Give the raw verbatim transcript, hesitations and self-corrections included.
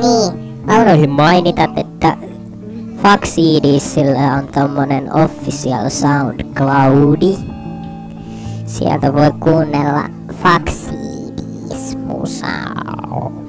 niin, mä unohdin mainita, että Faxiidisillä on tommonen official SoundCloudi. Sieltä voi kuunnella Faxiidis musaa.